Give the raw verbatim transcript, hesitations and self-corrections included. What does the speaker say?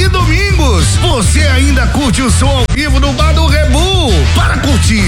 e domingos. Você ainda curte o som ao vivo no Bar do Rebu. Para curtir